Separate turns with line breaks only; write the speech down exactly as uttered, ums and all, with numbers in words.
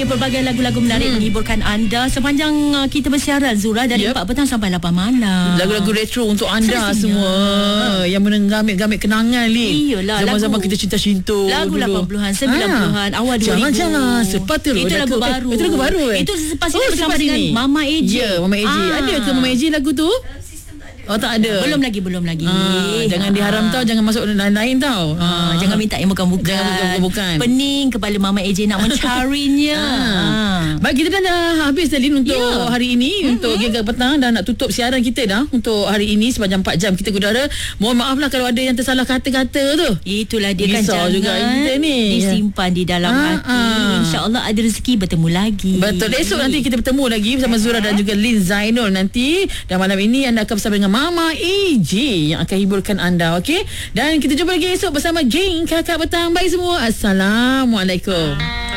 Pelbagai lagu-lagu menarik hmm. menghiburkan anda sepanjang uh, kita bersiaran, Zura, dari yep. empat petang sampai lapan malam.
Lagu-lagu retro untuk anda semua yang mengambil-gambil kenangan ni.
Iyalah,
zaman-zaman kita cinta-cinta
lagu dulu. lapan puluhan, sembilan puluhan, ha. awal dua ribu.
Jangan-jangan sepatutnya
itu lagu
eh,
baru.
Itu lagu baru eh.
Itu selepas oh,
bersama
dengan Mama A J.
Ya, Mama A J. Ah. Ada ke Mama A J lagu tu? Oh, tak ada.
Belum lagi, belum lagi.
Ah, jangan diharam tau, jangan masuk lain-lain tau.
Ah, jangan minta yang bukan-bukan.
Jangan bukan-bukan.
Pening kepala Mama A J nak mencarinya.
Ah. Baik, kita dah, dah habis tadi untuk yeah. hari ini, mm-hmm. untuk Gegar Petang, dan nak tutup siaran kita dah untuk hari ini sepanjang empat jam kita udara. Mohon maaf lah kalau ada yang tersalah kata-kata tu. Itulah dia kan, jangan juga kita ni disimpan di dalam ah, hati. Ah. InsyaAllah ada rezeki bertemu lagi. Betul. Esok nanti kita bertemu lagi bersama Zura dan juga Lin Zainul nanti. Dan malam ini anda akan bersama dengan Mama A J yang akan hiburkan anda, okey? Dan kita jumpa lagi esok bersama geng Kakak Petang. Bye semua. Assalamualaikum.